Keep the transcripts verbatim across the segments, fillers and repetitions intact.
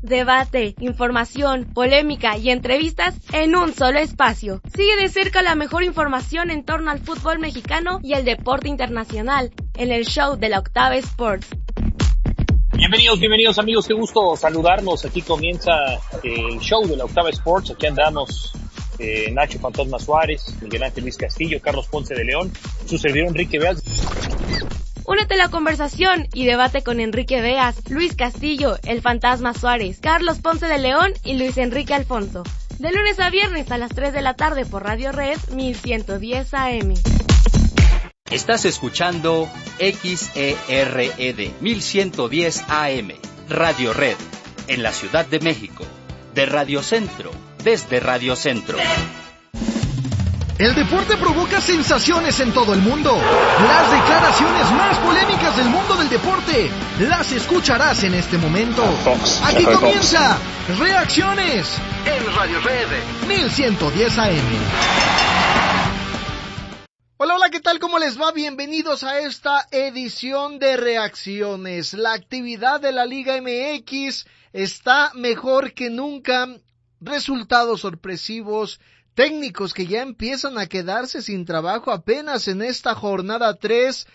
Debate, información, polémica y entrevistas en un solo espacio. Sigue de cerca la mejor información en torno al fútbol mexicano y el deporte internacional en el show de la Octava Sports. Bienvenidos, bienvenidos amigos, qué gusto saludarnos. Aquí comienza el show de la Octava Sports. Aquí andamos eh, Nacho Fantasma Suárez, Miguel Ángel Luis Castillo, Carlos Ponce de León, su servidor Enrique Veas. Únete a la conversación y debate con Enrique Veas, Luis Castillo, el Fantasma Suárez, Carlos Ponce de León y Luis Enrique Alfonso. De lunes a viernes a las tres de la tarde por Radio Red mil ciento diez A M. Estás escuchando X E R E D mil ciento diez A M, Radio Red, en la Ciudad de México, de Radio Centro, desde Radio Centro. El deporte provoca sensaciones en todo el mundo. Las declaraciones más polémicas del mundo del deporte las escucharás en este momento. Aquí comienza Reacciones en Radio Red mil ciento diez A M. Hola, hola, ¿qué tal? ¿Cómo les va? Bienvenidos a esta edición de Reacciones. La actividad de la Liga M X está mejor que nunca. Resultados sorpresivos, técnicos que ya empiezan a quedarse sin trabajo apenas en esta jornada tres,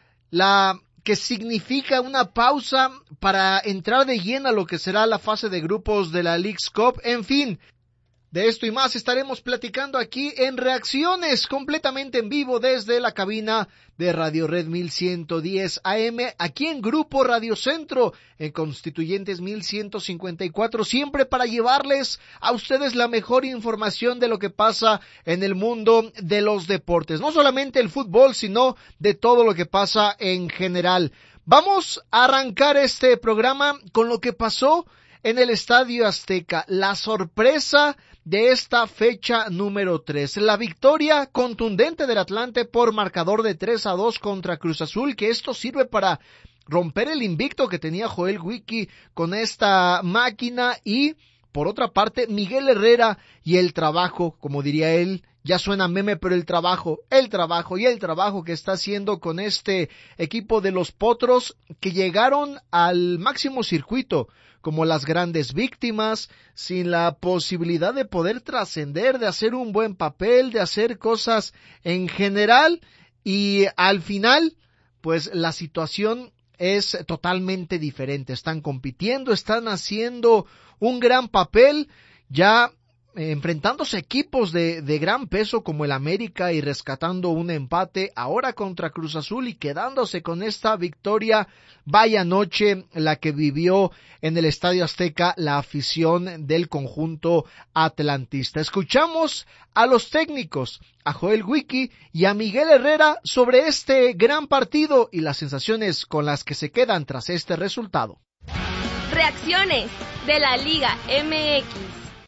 la que significa una pausa para entrar de lleno a lo que será la fase de grupos de la Leagues Cup. En fin, de esto y más estaremos platicando aquí en Reacciones, completamente en vivo desde la cabina de Radio Red mil ciento diez A M, aquí en Grupo Radio Centro, en Constituyentes mil ciento cincuenta y cuatro, siempre para llevarles a ustedes la mejor información de lo que pasa en el mundo de los deportes, no solamente el fútbol, sino de todo lo que pasa en general. Vamos a arrancar este programa con lo que pasó en el Estadio Azteca, la sorpresa de esta fecha número tres, la victoria contundente del Atlante por marcador de tres a dos contra Cruz Azul, que esto sirve para romper el invicto que tenía Joel Wiki con esta máquina. Y por otra parte, Miguel Herrera y el trabajo, como diría él, ya suena meme, pero el trabajo, el trabajo y el trabajo que está haciendo con este equipo de los Potros, que llegaron al máximo circuito como las grandes víctimas, sin la posibilidad de poder trascender, de hacer un buen papel, de hacer cosas en general, y al final, pues la situación es totalmente diferente. Están compitiendo, están haciendo un gran papel, ya eh, enfrentándose a equipos de, de gran peso como el América y rescatando un empate ahora contra Cruz Azul y quedándose con esta victoria. Vaya noche la que vivió en el Estadio Azteca la afición del conjunto atlantista. Escuchamos a los técnicos, a Joel Wiki y a Miguel Herrera sobre este gran partido y las sensaciones con las que se quedan tras este resultado. Reacciones de la Liga M X.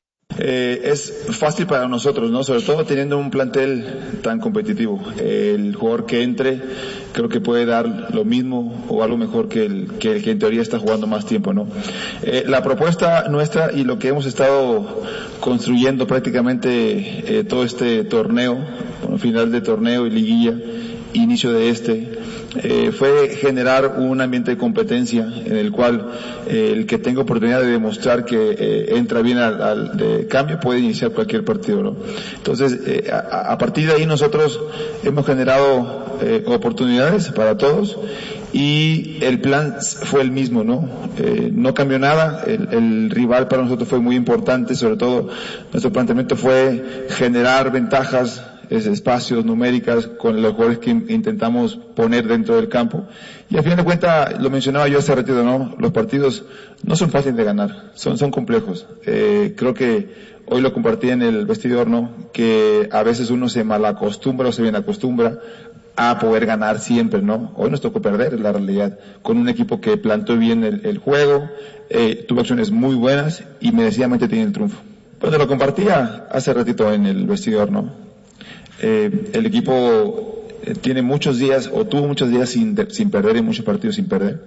Eh, es fácil para nosotros, ¿no? Sobre todo teniendo un plantel tan competitivo. El jugador que entre creo que puede dar lo mismo o algo mejor que el que, el que en teoría está jugando más tiempo, ¿no? Eh, la propuesta nuestra y lo que hemos estado construyendo prácticamente eh, todo este torneo, bueno, final de torneo y liguilla, inicio de este, eh, fue generar un ambiente de competencia en el cual eh, el que tenga oportunidad de demostrar que eh, entra bien al, al de cambio puede iniciar cualquier partido, ¿no? Entonces, eh, a, a partir de ahí nosotros hemos generado eh, oportunidades para todos y el plan fue el mismo, ¿no? Eh, no cambió nada, el, el rival para nosotros fue muy importante, sobre todo nuestro planteamiento fue generar ventajas, es espacios, numéricas, con los jugadores que intentamos poner dentro del campo. Y al final de cuentas, lo mencionaba yo hace ratito, ¿no? Los partidos no son fáciles de ganar, son, son complejos. Eh, creo que hoy lo compartí en el vestidor, ¿no? Que a veces uno se malacostumbra o se bien acostumbra a poder ganar siempre, ¿no? Hoy nos tocó perder, es la realidad, con un equipo que plantó bien el, el juego, eh, tuvo acciones muy buenas y merecidamente tiene el triunfo. Pues te lo compartía hace ratito en el vestidor, ¿no? Eh, el equipo eh, tiene muchos días o tuvo muchos días sin, sin perder y muchos partidos sin perder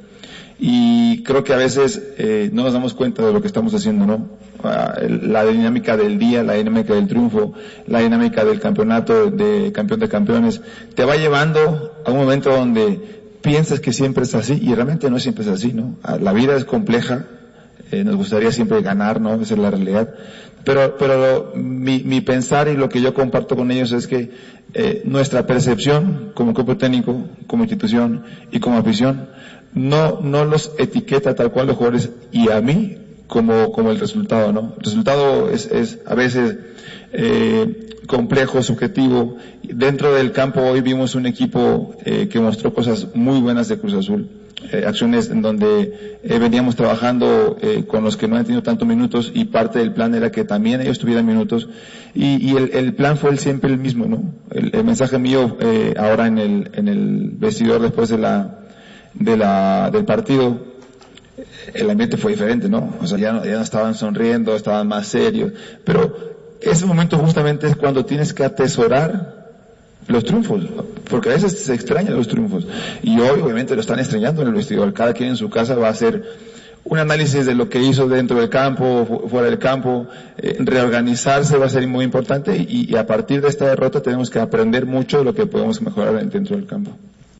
y creo que a veces eh, no nos damos cuenta de lo que estamos haciendo, ¿no? Uh, la dinámica del día, la dinámica del triunfo, la dinámica del campeonato, de campeón de campeones, te va llevando a un momento donde piensas que siempre es así y realmente no siempre es así, ¿no? La vida es compleja, eh, nos gustaría siempre ganar, ¿no? Esa es la realidad. Pero, pero mi, mi pensar y lo que yo comparto con ellos es que eh, nuestra percepción como cuerpo técnico, como institución y como afición, no, no los etiqueta tal cual los jugadores y a mí como, como el resultado, ¿no? El resultado es, es a veces eh, complejo, subjetivo. Dentro del campo hoy vimos un equipo eh, que mostró cosas muy buenas de Cruz Azul. Eh, acciones en donde eh, veníamos trabajando eh, con los que no han tenido tantos minutos y parte del plan era que también ellos tuvieran minutos y, y el, el plan fue el, siempre el mismo, ¿no? El, el mensaje mío eh, ahora en el, en el vestidor después de la, de la, del partido, el ambiente fue diferente, ¿no? O sea, ya no, ya no estaban sonriendo, estaban más serios, pero ese momento justamente es cuando tienes que atesorar los triunfos, porque a veces se extrañan los triunfos y hoy obviamente lo están extrañando en el vestidor. Cada quien en su casa va a hacer un análisis de lo que hizo dentro del campo, fuera del campo, eh, reorganizarse va a ser muy importante y, y a partir de esta derrota tenemos que aprender mucho de lo que podemos mejorar dentro del campo.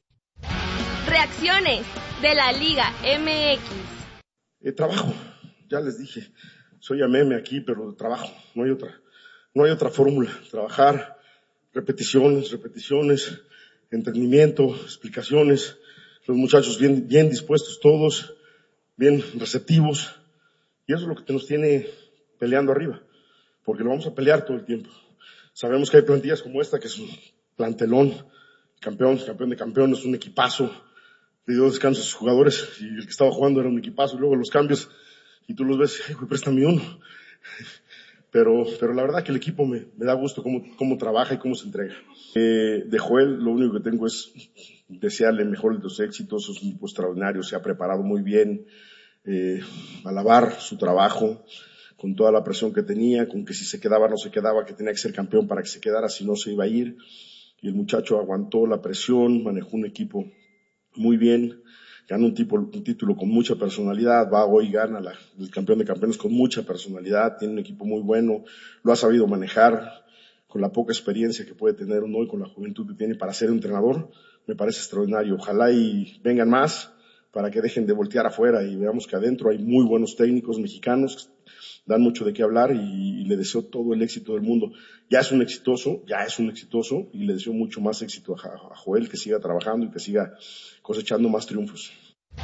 Reacciones de la Liga M X. Eh, trabajo, ya les dije, soy a meme aquí, pero trabajo, no hay otra, no hay otra fórmula, trabajar. Repeticiones, repeticiones, entendimiento, explicaciones, los muchachos bien, bien dispuestos todos, bien receptivos, y eso es lo que nos tiene peleando arriba, porque lo vamos a pelear todo el tiempo. Sabemos que hay plantillas como esta, que es un plantelón, campeón, campeón de campeones, un equipazo, le dio descanso a sus jugadores, y el que estaba jugando era un equipazo, y luego los cambios, y tú los ves, ay, güey, préstame uno. Pero, pero la verdad que el equipo me, me da gusto cómo, cómo trabaja y cómo se entrega. Eh, de Joel, lo único que tengo es desearle mejor de los éxitos, es un tipo extraordinario, se ha preparado muy bien, eh, alabar su trabajo, con toda la presión que tenía, con que si se quedaba no se quedaba, que tenía que ser campeón para que se quedara, si no se iba a ir. Y el muchacho aguantó la presión, manejó un equipo muy bien, gana un, tipo, un título con mucha personalidad, va hoy gana la, el campeón de campeones con mucha personalidad, tiene un equipo muy bueno, lo ha sabido manejar con la poca experiencia que puede tener uno y con la juventud que tiene para ser entrenador, me parece extraordinario. Ojalá y vengan más para que dejen de voltear afuera y veamos que adentro hay muy buenos técnicos mexicanos, dan mucho de qué hablar y, y le deseo todo el éxito del mundo. Ya es un exitoso, ya es un exitoso y le deseo mucho más éxito a, a Joel, que siga trabajando y que siga cosechando más triunfos.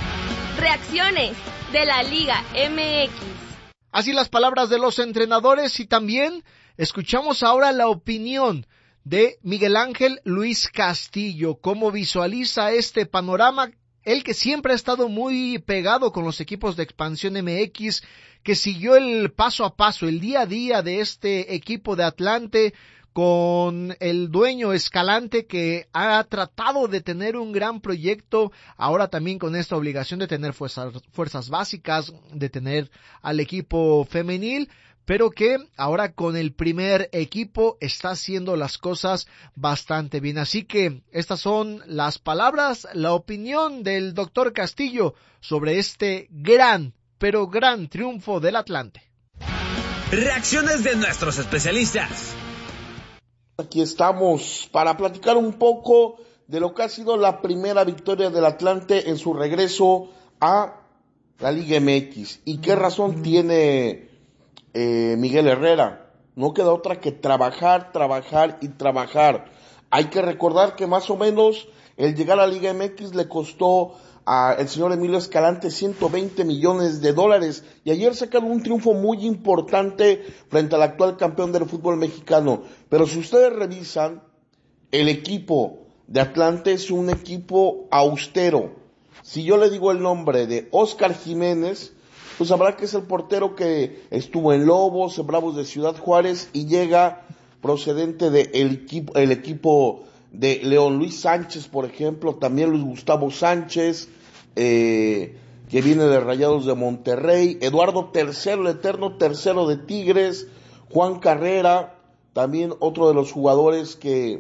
Reacciones de la Liga M X. Así las palabras de los entrenadores y también escuchamos ahora la opinión de Miguel Ángel Luis Castillo. ¿Cómo visualiza este panorama? Él que siempre ha estado muy pegado con los equipos de Expansión M X, que siguió el paso a paso, el día a día de este equipo de Atlante, con el dueño Escalante que ha tratado de tener un gran proyecto, ahora también con esta obligación de tener fuerzas, fuerzas básicas, de tener al equipo femenil, pero que ahora con el primer equipo está haciendo las cosas bastante bien. Así que estas son las palabras, la opinión del doctor Castillo sobre este gran, pero gran triunfo del Atlante. Reacciones de nuestros especialistas. Aquí estamos para platicar un poco de lo que ha sido la primera victoria del Atlante en su regreso a la Liga M X. ¿Y qué razón tiene eh, Miguel Herrera? No queda otra que trabajar, trabajar y trabajar. Hay que recordar que más o menos el llegar a la Liga M X le costó al señor Emilio Escalante ciento veinte millones de dólares y ayer sacaron un triunfo muy importante frente al actual campeón del fútbol mexicano. Pero si ustedes revisan, el equipo de Atlante es un equipo austero. Si yo le digo el nombre de Óscar Jiménez, pues sabrá que es el portero que estuvo en Lobos, en Bravos de Ciudad Juárez y llega procedente del equipo, el equipo de León. Luis Sánchez, por ejemplo, también Luis Gustavo Sánchez, eh, que viene de Rayados de Monterrey, Eduardo Tercero, el eterno tercero de Tigres, Juan Carrera, también otro de los jugadores que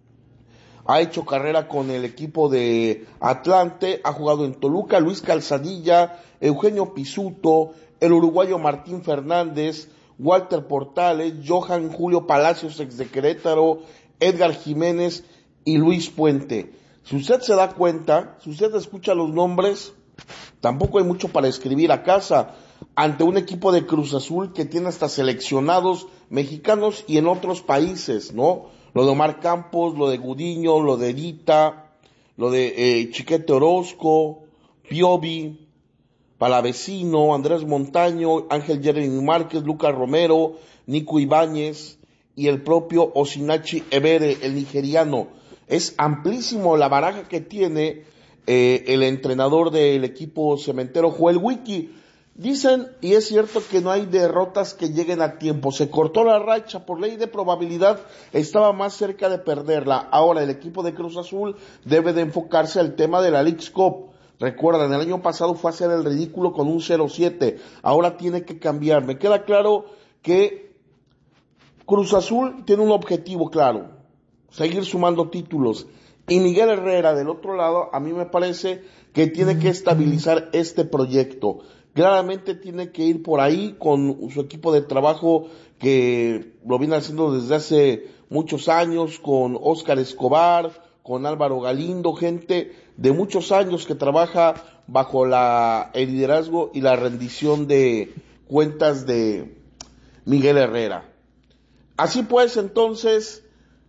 ha hecho carrera con el equipo de Atlante, ha jugado en Toluca, Luis Calzadilla, Eugenio Pisuto, el uruguayo Martín Fernández, Walter Portales, Johan Julio Palacios, ex de Querétaro, Edgar Jiménez y Luis Puente. Si usted se da cuenta, si usted escucha los nombres, tampoco hay mucho para escribir a casa. ante un equipo de Cruz Azul que tiene hasta seleccionados mexicanos y en otros países, ¿no? Lo de Omar Campos, lo de Gudiño, lo de Dita, lo de eh, Chiquete Orozco, Piovi, Palavecino, Andrés Montaño, Ángel Jeremy Márquez, Lucas Romero, Nico Ibáñez y el propio Osinachi Ebere, el nigeriano. Es amplísimo la baraja que tiene eh, el entrenador del equipo cementero, Joel Wiki. Dicen, y es cierto, que no hay derrotas que lleguen a tiempo. Se cortó la racha, por ley de probabilidad estaba más cerca de perderla. Ahora el equipo de Cruz Azul debe de enfocarse al tema de la Leagues Cup. Recuerden, el año pasado fue a hacer el ridículo con un cero siete. Ahora tiene que cambiar. Me queda claro que Cruz Azul tiene un objetivo claro: seguir sumando títulos. Y Miguel Herrera, del otro lado, a mí me parece que tiene que estabilizar este proyecto. Claramente tiene que ir por ahí con su equipo de trabajo que lo viene haciendo desde hace muchos años, con Óscar Escobar, con Álvaro Galindo, gente de muchos años que trabaja bajo la, el liderazgo y la rendición de cuentas de Miguel Herrera. Así pues, entonces,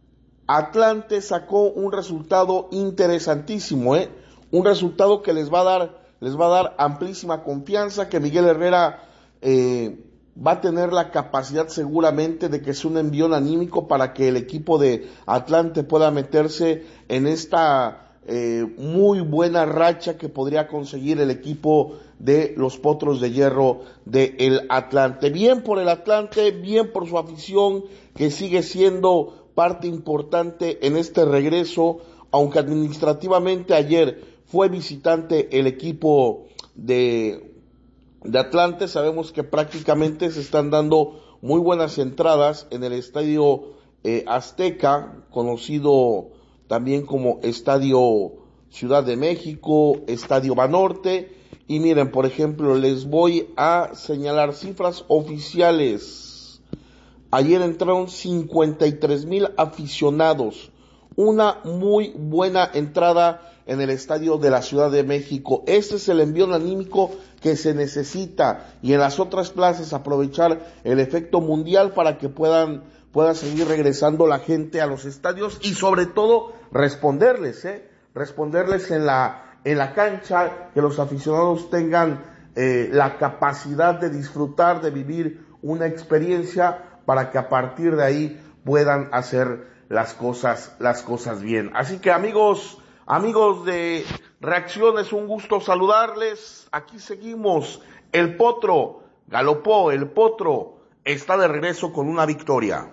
Atlante sacó un resultado interesantísimo, ¿eh? Un resultado que les va a dar les va a dar amplísima confianza, que Miguel Herrera eh, va a tener la capacidad seguramente de que sea un envión anímico para que el equipo de Atlante pueda meterse en esta eh, muy buena racha que podría conseguir el equipo de los Potros de Hierro de el Atlante. Bien por el Atlante, bien por su afición, que sigue siendo parte importante en este regreso, aunque administrativamente ayer fue visitante el equipo de, de Atlante. Sabemos que prácticamente se están dando muy buenas entradas en el Estadio eh, Azteca, conocido también como Estadio Ciudad de México, Estadio Banorte. Y miren, por ejemplo, les voy a señalar cifras oficiales. Ayer entraron cincuenta y tres mil aficionados, una muy buena entrada en el estadio de la Ciudad de México. Este es el envío anímico que se necesita, y en las otras plazas aprovechar el efecto mundial para que puedan pueda seguir regresando la gente a los estadios y sobre todo responderles, eh, responderles en la en la cancha, que los aficionados tengan eh, la capacidad de disfrutar, de vivir una experiencia para que a partir de ahí puedan hacer las cosas las cosas bien. Así que amigos Amigos de Reacciones, un gusto saludarles. Aquí seguimos. El Potro galopó, el Potro está de regreso con una victoria.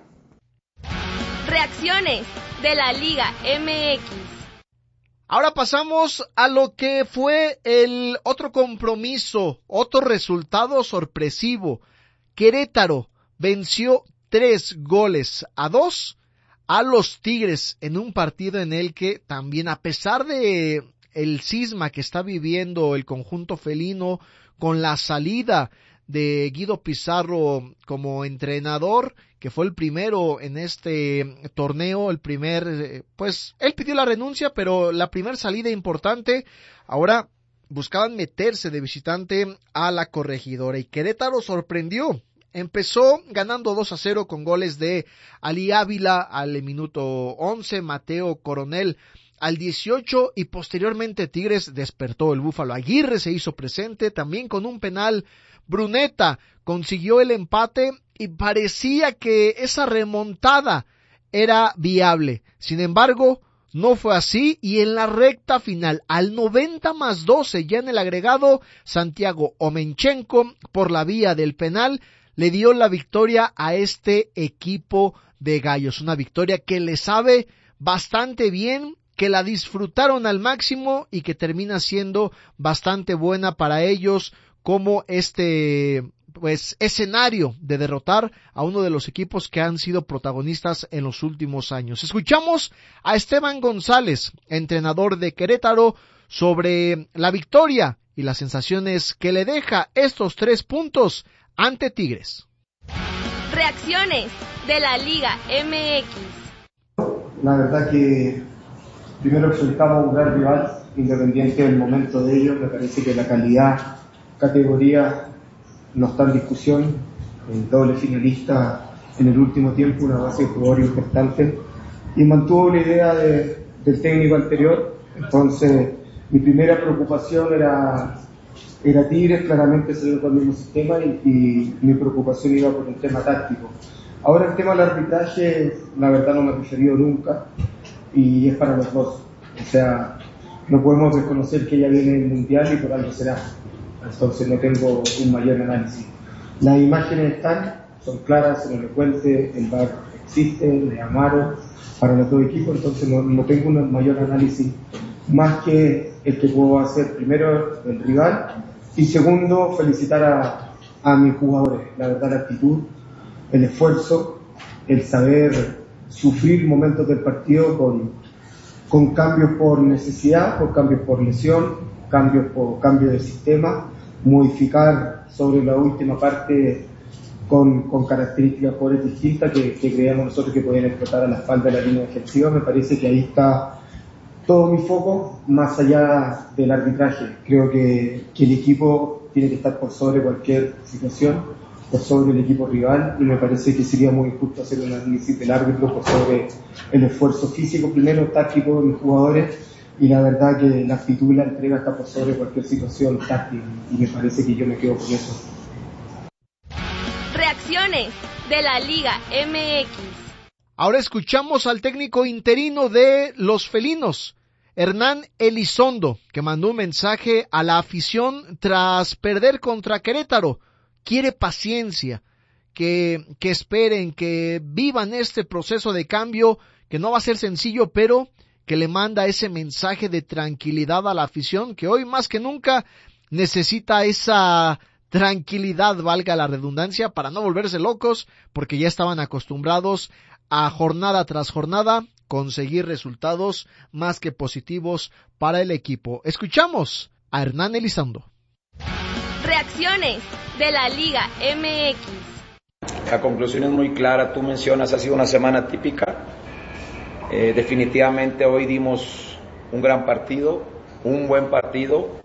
Reacciones de la Liga M X. Ahora pasamos a lo que fue el otro compromiso, otro resultado sorpresivo. Querétaro venció tres goles a dos a los Tigres en un partido en el que también, a pesar de el cisma que está viviendo el conjunto felino con la salida de Guido Pizarro como entrenador, que fue el primero en este torneo, el primer, pues él pidió la renuncia, pero la primera salida importante, ahora buscaban meterse de visitante a la Corregidora, y Querétaro sorprendió. Empezó ganando dos a cero con goles de Ali Ávila al minuto once, Mateo Coronel al dieciocho, y posteriormente Tigres despertó. El Búfalo Aguirre se hizo presente también con un penal. Bruneta consiguió el empate y parecía que esa remontada era viable. Sin embargo, no fue así, y en la recta final, al noventa más doce, ya en el agregado, Santiago Omenchenko, por la vía del penal, le dio la victoria a este equipo de Gallos. Una victoria que le sabe bastante bien, que la disfrutaron al máximo y que termina siendo bastante buena para ellos como este pues escenario de derrotar a uno de los equipos que han sido protagonistas en los últimos años. Escuchamos a Esteban González, entrenador de Querétaro, sobre la victoria y las sensaciones que le deja estos tres puntos ante Tigres. Reacciones de la Liga M X. La verdad que primero resultaba un gran rival, independiente del momento de ellos. Me parece que la calidad, categoría no está en discusión, el doble finalista en el último tiempo, una base de jugadores importante, y mantuvo la idea de, del técnico anterior. Entonces mi primera preocupación era, era Tigres, claramente salió con el mismo sistema, y, y mi preocupación iba por un tema táctico. Ahora el tema del arbitraje, la verdad no me he referido nunca, y es para los dos. O sea, no podemos desconocer que ya viene el Mundial y por algo será. Entonces no tengo un mayor análisis. Las imágenes están, son claras, son elocuentes, el V A R existe, le llamaron para los dos equipos, entonces no, no tengo un mayor análisis más que el que puedo hacer primero del rival, y segundo, felicitar a, a mis jugadores. La verdad, la actitud, el esfuerzo, el saber sufrir momentos del partido con, con cambios por necesidad, por cambios por lesión, cambios por cambio de sistema, modificar sobre la última parte con, con características jugadores distintas que, que creíamos nosotros que podían explotar a la espalda de la línea defensiva. Me parece que ahí está todo mi foco, más allá del arbitraje. Creo que, que el equipo tiene que estar por sobre cualquier situación, por sobre el equipo rival, y me parece que sería muy injusto hacer un análisis del árbitro por sobre el esfuerzo físico, primero táctico de los jugadores, y la verdad que la actitud y la entrega está por sobre cualquier situación táctica, y me parece que yo me quedo con eso. Reacciones de la Liga M X. Ahora escuchamos al técnico interino de los felinos, Hernán Elizondo, que mandó un mensaje a la afición tras perder contra Querétaro. Quiere paciencia, que, que esperen, que vivan este proceso de cambio, que no va a ser sencillo, pero que le manda ese mensaje de tranquilidad a la afición, que hoy más que nunca necesita esa tranquilidad, valga la redundancia, para no volverse locos, porque ya estaban acostumbrados a jornada tras jornada conseguir resultados más que positivos para el equipo. Escuchamos a Hernán Elizondo. Reacciones de la Liga M X. La conclusión es muy clara, tú mencionas, ha sido una semana típica. Eh, definitivamente hoy dimos un gran partido, un buen partido.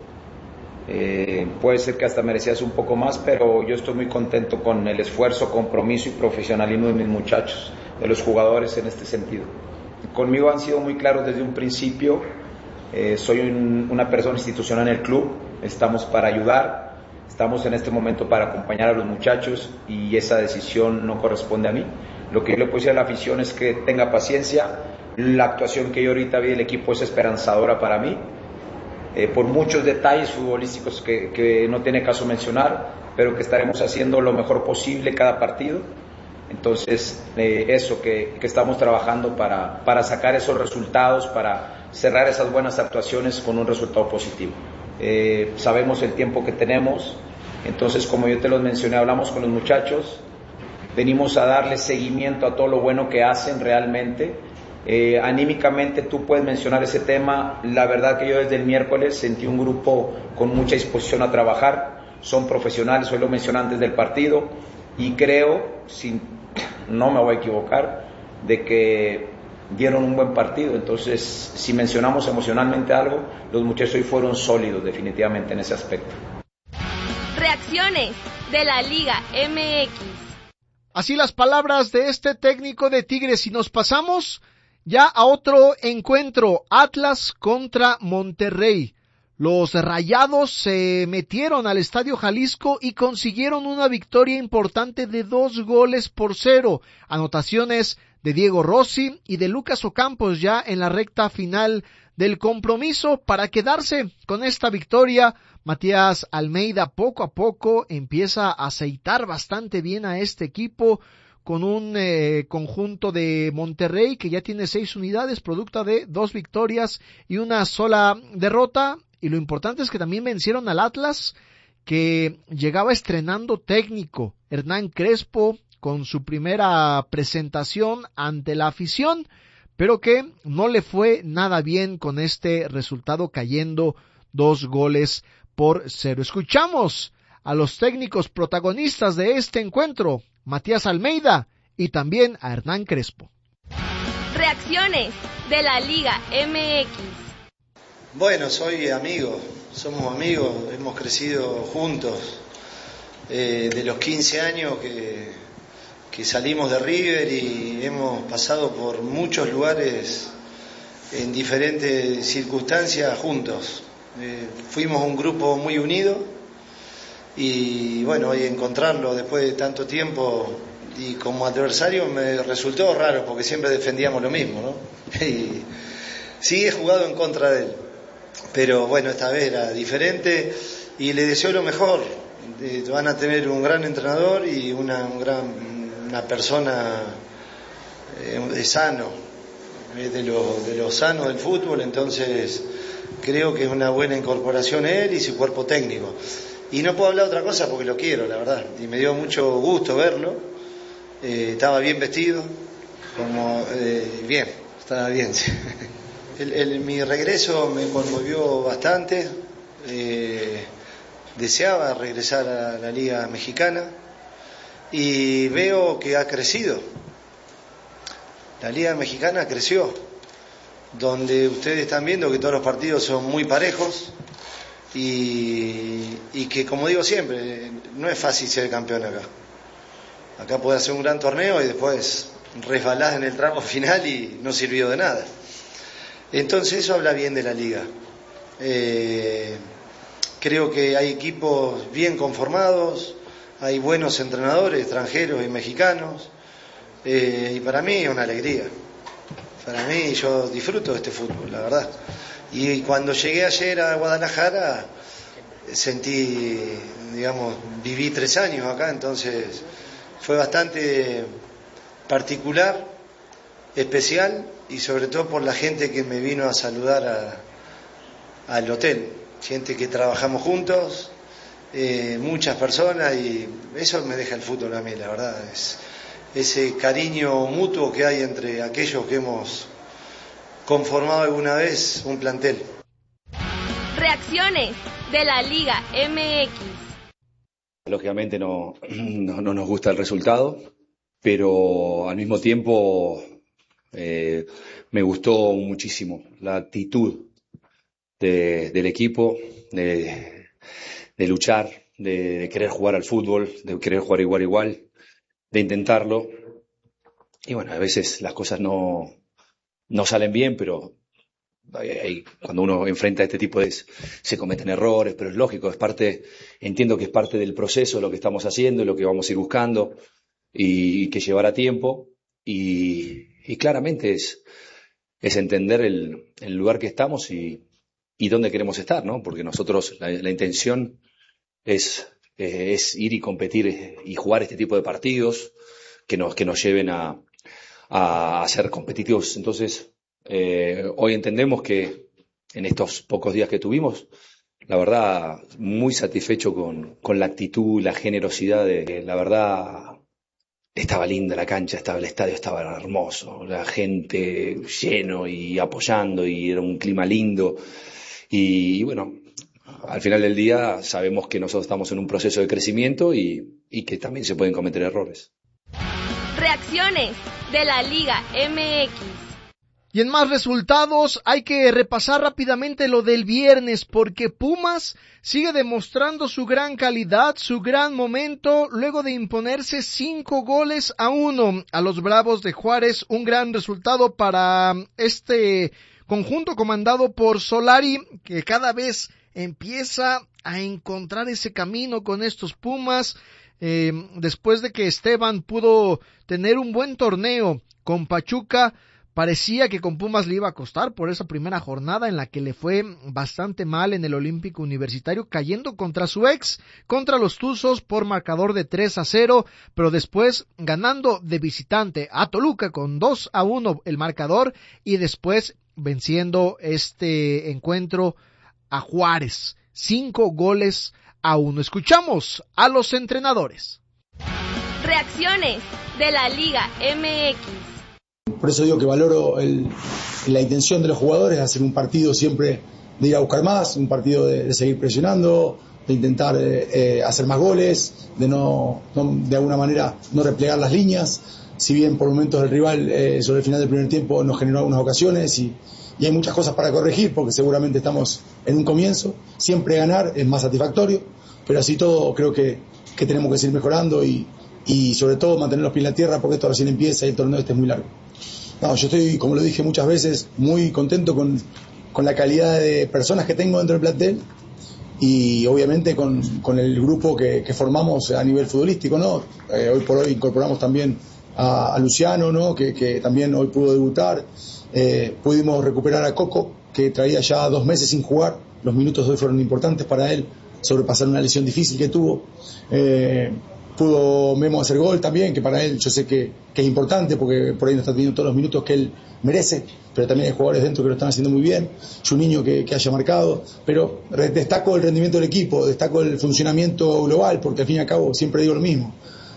Eh, puede ser que hasta merecías un poco más, pero yo estoy muy contento con el esfuerzo, compromiso y profesionalismo de mis muchachos, de los jugadores en este sentido. Conmigo han sido muy claros desde un principio. Eh, soy un, una persona institucional en el club, estamos para ayudar, estamos en este momento para acompañar a los muchachos, y esa decisión no corresponde a mí. Lo que yo le puedo decir a la afición es que tenga paciencia. La actuación que yo ahorita vi del equipo es esperanzadora para mí, eh, por muchos detalles futbolísticos que, que no tiene caso mencionar, pero que estaremos haciendo lo mejor posible cada partido. Entonces, eh, eso, que, que estamos trabajando para, para sacar esos resultados, para cerrar esas buenas actuaciones con un resultado positivo. Eh, sabemos el tiempo que tenemos, entonces, como yo te lo mencioné, hablamos con los muchachos, venimos a darle seguimiento a todo lo bueno que hacen realmente. Eh, anímicamente tú puedes mencionar ese tema. La verdad que yo desde el miércoles sentí un grupo con mucha disposición a trabajar, son profesionales, hoy lo mencioné antes del partido, y creo, sin, no me voy a equivocar, de que dieron un buen partido. Entonces, si mencionamos emocionalmente algo, los muchachos hoy fueron sólidos definitivamente en ese aspecto. Reacciones de la Liga M X. Así las palabras de este técnico de Tigres, y nos pasamos ya a otro encuentro, Atlas contra Monterrey. Los Rayados se metieron al Estadio Jalisco y consiguieron una victoria importante de dos goles por cero. Anotaciones de Diego Rossi y de Lucas Ocampos ya en la recta final del compromiso. Para quedarse con esta victoria, Matías Almeida poco a poco empieza a aceitar bastante bien a este equipo, con un eh, conjunto de Monterrey que ya tiene seis unidades, producto de dos victorias y una sola derrota. Y lo importante es que también vencieron al Atlas, que llegaba estrenando técnico, Hernán Crespo, con su primera presentación ante la afición, pero que no le fue nada bien con este resultado, cayendo dos goles por cero. Escuchamos a los técnicos protagonistas de este encuentro, Matías Almeida y también a Hernán Crespo. Reacciones de la Liga M X. Bueno, soy amigo, somos amigos, hemos crecido juntos. eh, de los quince años que, que salimos de River y hemos pasado por muchos lugares en diferentes circunstancias juntos. Eh, fuimos un grupo muy unido y bueno, hoy encontrarlo después de tanto tiempo y como adversario me resultó raro porque siempre defendíamos lo mismo, ¿no? Y sí he jugado en contra de él, pero bueno, esta vez era diferente y le deseo lo mejor. Eh, van a tener un gran entrenador y una, un gran, una persona eh, sano, eh, de lo, de lo sano del fútbol, entonces creo que es una buena incorporación él y su cuerpo técnico. Y no puedo hablar de otra cosa porque lo quiero, la verdad, y me dio mucho gusto verlo. Eh, estaba bien vestido, como eh, bien, estaba bien. el, el, mi regreso me conmovió bastante. Eh, deseaba regresar a la Liga Mexicana y veo que ha crecido. La Liga Mexicana creció, donde ustedes están viendo que todos los partidos son muy parejos y, y que, como digo siempre, no es fácil ser campeón acá. Acá puede hacer un gran torneo y después resbalás en el tramo final y no sirvió de nada. Entonces eso habla bien de la liga. Eh, creo que hay equipos bien conformados, hay buenos entrenadores extranjeros y mexicanos, eh, y para mí es una alegría. Para mí, yo disfruto de este fútbol, la verdad. Y cuando llegué ayer a Guadalajara, sentí, digamos, viví tres años acá, entonces fue bastante particular, especial, y sobre todo por la gente que me vino a saludar a, al hotel. Gente que trabajamos juntos, eh, muchas personas, y eso me deja el fútbol a mí, la verdad. Es ese cariño mutuo que hay entre aquellos que hemos conformado alguna vez un plantel. Reacciones de la Liga M X. Lógicamente no, no, no nos gusta el resultado, pero al mismo tiempo eh, me gustó muchísimo la actitud de, del equipo, de, de luchar, de, de querer jugar al fútbol, de querer jugar igual a igual, de intentarlo. Y bueno, a veces las cosas no, no salen bien, pero hay, cuando uno enfrenta este tipo de... se cometen errores, pero es lógico, es parte, entiendo que es parte del proceso de lo que estamos haciendo y lo que vamos a ir buscando y, y que llevará tiempo y, y claramente es, es entender el, el lugar que estamos y, y dónde queremos estar, ¿no? Porque nosotros, la, la intención es, eh, es ir y competir y jugar este tipo de partidos que nos, que nos lleven a, a, a ser competitivos. Entonces, eh, hoy entendemos que en estos pocos días que tuvimos, la verdad, muy satisfecho con, con la actitud, la generosidad de, la verdad, estaba linda la cancha, estaba el estadio, estaba hermoso, la gente lleno y apoyando y era un clima lindo y, y bueno, al final del día sabemos que nosotros estamos en un proceso de crecimiento y, y que también se pueden cometer errores. Reacciones de la Liga M X. Y en más resultados hay que repasar rápidamente lo del viernes porque Pumas sigue demostrando su gran calidad, su gran momento luego de imponerse cinco goles a uno a los Bravos de Juárez. Un gran resultado para este conjunto comandado por Solari, que cada vez empieza a encontrar ese camino con estos Pumas. Eh, después de que Esteban pudo tener un buen torneo con Pachuca, parecía que con Pumas le iba a costar por esa primera jornada en la que le fue bastante mal en el Olímpico Universitario, cayendo contra su ex, contra los Tuzos por marcador de tres a cero, pero después ganando de visitante a Toluca con dos a uno el marcador y después venciendo este encuentro a Juárez, cinco goles a uno. Escuchamos a los entrenadores. Reacciones de la Liga M X. Por eso digo que valoro el, la intención de los jugadores de hacer un partido siempre de ir a buscar más, un partido de, de seguir presionando, de intentar eh, hacer más goles, de no, no de alguna manera no replegar las líneas, si bien por momentos el rival eh, sobre el final del primer tiempo nos generó algunas ocasiones y, y hay muchas cosas para corregir porque seguramente estamos en un comienzo, siempre ganar es más satisfactorio, pero así todo creo que que tenemos que seguir mejorando y, y sobre todo mantener los pies en la tierra porque esto recién empieza y el torneo este es muy largo. No, yo estoy, como lo dije muchas veces, muy contento con, con la calidad de personas que tengo dentro del plantel y obviamente con, con el grupo que, que formamos a nivel futbolístico, ¿no? Eh, hoy por hoy incorporamos también a, a Luciano, ¿no? Que, que también hoy pudo debutar. Eh, pudimos recuperar a Coco, que traía ya dos meses sin jugar. Los minutos de hoy fueron importantes para él, sobrepasar una lesión difícil que tuvo. Eh, pudo Memo hacer gol también, que para él yo sé que, que es importante porque por ahí no está teniendo todos los minutos que él merece, pero también hay jugadores dentro que lo están haciendo muy bien. Juninho que, que haya marcado, pero destaco el rendimiento del equipo, destaco el funcionamiento global, porque al fin y al cabo siempre digo lo mismo.